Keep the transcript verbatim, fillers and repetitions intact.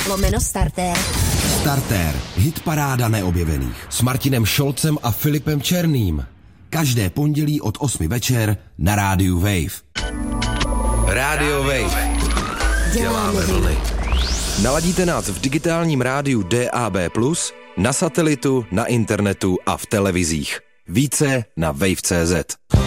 lomeno startér. Startér, hitparáda neobjevených. S Martinem Šolcem a Filipem Černým. Každé pondělí od osmi večer na rádiu Wave. Rádio Wave. Děláme vlny. Naladíte nás v digitálním rádiu D A B plus, na satelitu, na internetu a v televizích. Více na wave tečka cé zet.